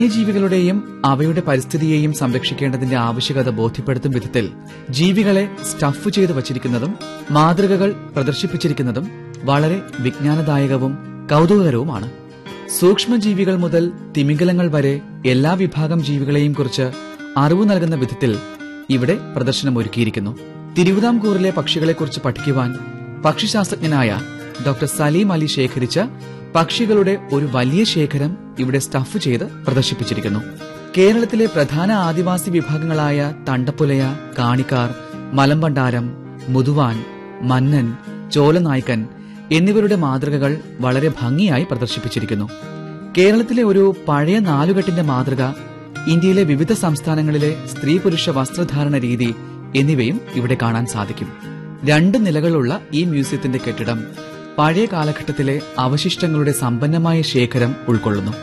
വന്യജീവികളുടെയും അവയുടെ പരിസ്ഥിതിയെയും സംരക്ഷിക്കേണ്ടതിന്റെ ആവശ്യകത ബോധ്യപ്പെടുത്തും വിധത്തിൽ ജീവികളെ സ്റ്റഫ് ചെയ്തു വച്ചിരിക്കുന്നതും മാതൃകകൾ പ്രദർശിപ്പിച്ചിരിക്കുന്നതും വളരെ വിജ്ഞാനദായകവും കൌതുകകരവുമാണ്. സൂക്ഷ്മജീവികൾ മുതൽ തിമിംഗലങ്ങൾ വരെ എല്ലാ വിഭാഗം ജീവികളെയും കുറിച്ച് അറിവ് നൽകുന്ന വിധത്തിൽ ഇവിടെ പ്രദർശനം ഒരുക്കിയിരിക്കുന്നു. തിരുവിതാംകൂറിലെ പക്ഷികളെക്കുറിച്ച് പഠിക്കുവാൻ പക്ഷിശാസ്ത്രജ്ഞനായ ഡോക്ടർ സലീം അലി ശേഖരിച്ച പക്ഷികളുടെ ഒരു വലിയ ശേഖരം ഇവിടെ സ്റ്റഫ് ചെയ്ത് പ്രദർശിപ്പിച്ചിരിക്കുന്നു. കേരളത്തിലെ പ്രധാന ആദിവാസി വിഭാഗങ്ങളായ തണ്ടപ്പുലയ, കാണിക്കാർ, മലമ്പണ്ടാരം, മുതുവാൻ, മന്നൻ, ചോലനായ്ക്കൻ എന്നിവരുടെ മാതൃകകൾ വളരെ ഭംഗിയായി പ്രദർശിപ്പിച്ചിരിക്കുന്നു. കേരളത്തിലെ ഒരു പഴയ നാലുകെട്ടിന്റെ മാതൃക, ഇന്ത്യയിലെ വിവിധ സംസ്ഥാനങ്ങളിലെ സ്ത്രീ പുരുഷ വസ്ത്രധാരണ രീതി എന്നിവയും ഇവിടെ കാണാൻ സാധിക്കും. 2 നിലകളുള്ള ഈ മ്യൂസിയത്തിന്റെ കെട്ടിടം പഴയ കാലഘട്ടത്തിലെ അവശിഷ്ടങ്ങളുടെ സമ്പന്നമായ ശേഖരം ഉൾക്കൊള്ളുന്നു.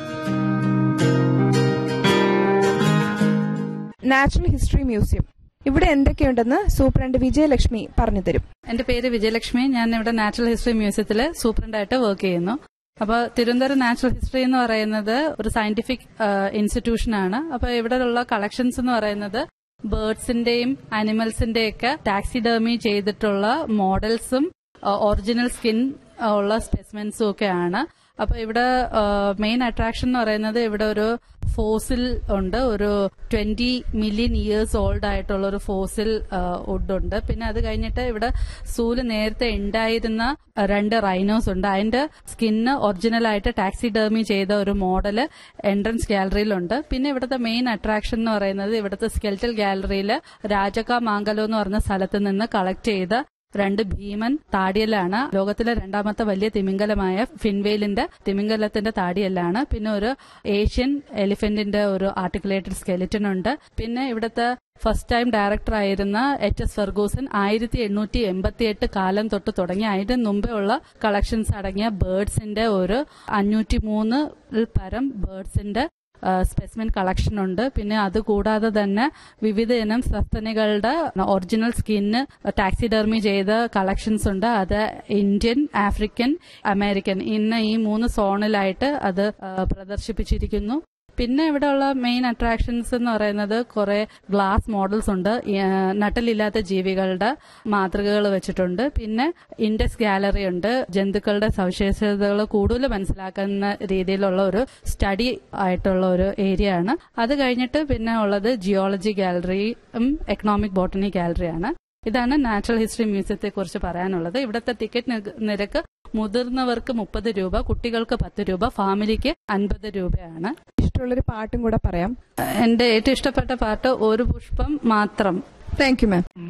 നാച്ചുറൽ ഹിസ്റ്ററി മ്യൂസിയം ഇവിടെ എന്തൊക്കെയുണ്ടെന്ന് സൂപ്രണ്ട് വിജയലക്ഷ്മി പറഞ്ഞു തരും. എന്റെ പേര് വിജയലക്ഷ്മി. ഞാൻ ഇവിടെ നാച്ചുറൽ ഹിസ്റ്ററി മ്യൂസിയത്തില് സൂപ്രണ്ടായിട്ട് വർക്ക് ചെയ്യുന്നു. അപ്പൊ തിരുവനന്തപുരം നാച്ചുറൽ ഹിസ്റ്ററി എന്ന് പറയുന്നത് ഒരു സയന്റിഫിക് ഇൻസ്റ്റിറ്റ്യൂഷൻ ആണ്. അപ്പൊ ഇവിടെയുള്ള കളക്ഷൻസ് എന്ന് പറയുന്നത് ബേർഡ്സിന്റെയും ആനിമൽസിന്റെയൊക്കെ ടാക്സിഡേർമി ചെയ്തിട്ടുള്ള മോഡൽസും ഒറിജിനൽ സ്കിൻ ഉള്ള സ്പെസിമെൻസും ഒക്കെയാണ്. അപ്പൊ ഇവിടെ മെയിൻ അട്രാക്ഷൻ എന്ന് പറയുന്നത് ഇവിടെ ഒരു ഫോസിൽ ഉണ്ട്. ഒരു 20 മില്യൺ ഇയേഴ്സ് ഓൾഡ് ആയിട്ടുള്ള ഒരു ഫോസിൽ വുഡ് ഉണ്ട്. പിന്നെ അത് കഴിഞ്ഞിട്ട് ഇവിടെ സൂല് നേരത്തെ ഉണ്ടായിരുന്ന 2 റൈനോസ് ഉണ്ട്. അതിന്റെ സ്കിന്ന് ഒറിജിനൽ ആയിട്ട് ടാക്സിഡേർമി ചെയ്ത ഒരു മോഡല് എൻട്രൻസ് ഗാലറിയിലുണ്ട്. പിന്നെ ഇവിടുത്തെ മെയിൻ അട്രാക്ഷൻ എന്ന് പറയുന്നത് ഇവിടുത്തെ സ്കെൽറ്റൽ ഗാലറിയിൽ രാജക മാംഗലോ എന്ന് പറഞ്ഞ സ്ഥലത്ത് നിന്ന് കളക്ട് ചെയ്ത 2 ഭീമൻ താടിയല്ലാണ്. ലോകത്തിലെ 2ാമത്തെ വലിയ തിമിംഗലമായ ഫിൻവെയിലിന്റെ തിമിംഗലത്തിന്റെ താടിയല്ലാണ്. പിന്നെ ഒരു ഏഷ്യൻ എലിഫന്റിന്റെ ഒരു ആർട്ടിക്കുലേറ്റഡ് സ്കെലിറ്റൻ ഉണ്ട്. പിന്നെ ഇവിടുത്തെ ഫസ്റ്റ് ടൈം ഡയറക്ടർ ആയിരുന്ന HS ഫെർഗൂസൺ 1888 കാലം തൊട്ട് തുടങ്ങി അതിന്റെ മുമ്പേ ഉള്ള കളക്ഷൻസ് അടങ്ങിയ ബേർഡ്സിന്റെ ഒരു 503 പരം ബേർഡ്സിന്റെ സ്പെസിമെൻ കളക്ഷൻ ഉണ്ട്. പിന്നെ അതുകൂടാതെ തന്നെ വിവിധ ഇനം സസ്തനികളുടെ ഒറിജിനൽ സ്കിന്ന് ടാക്സിഡെർമി ചെയ്ത കളക്ഷൻസ് ഉണ്ട്. അത് ഇന്ത്യൻ, ആഫ്രിക്കൻ, അമേരിക്കൻ ഈ 3 സോണിലായിട്ട് അത് പ്രദർശിപ്പിച്ചിരിക്കുന്നു. പിന്നെ ഇവിടെയുള്ള മെയിൻ അട്രാക്ഷൻസ് എന്ന് പറയുന്നത് കുറെ ഗ്ലാസ് മോഡൽസ് ഉണ്ട്. നട്ടലില്ലാത്ത ജീവികളുടെ മാതൃകകൾ വെച്ചിട്ടുണ്ട്. പിന്നെ ഇൻഡെക്സ് ഗാലറി ഉണ്ട്. ജന്തുക്കളുടെ സവിശേഷതകൾ കൂടുതൽ മനസ്സിലാക്കുന്ന രീതിയിലുള്ള ഒരു സ്റ്റഡി ആയിട്ടുള്ള ഒരു ഏരിയ ആണ്. അത് കഴിഞ്ഞിട്ട് പിന്നെ ഉള്ളത് ജിയോളജി ഗാലറിയും എക്കണോമിക് ബോട്ടണി ഗാലറിയാണ്. ഇതാണ് നാച്ചുറൽ ഹിസ്റ്ററി മ്യൂസിയത്തെ കുറിച്ച് പറയാനുള്ളത്. ഇവിടുത്തെ ടിക്കറ്റ് നിരക്ക് മുതിർന്നവർക്ക് 30 രൂപ, കുട്ടികൾക്ക് 10 രൂപ, ഫാമിലിക്ക് 50 രൂപയാണ്. ഇഷ്ടമുള്ളൊരു പാട്ടും കൂടെ പറയാം. എന്റെ ഏറ്റവും ഇഷ്ടപ്പെട്ട പാട്ട് ഒരു പുഷ്പം മാത്രം. Thank you ma'am.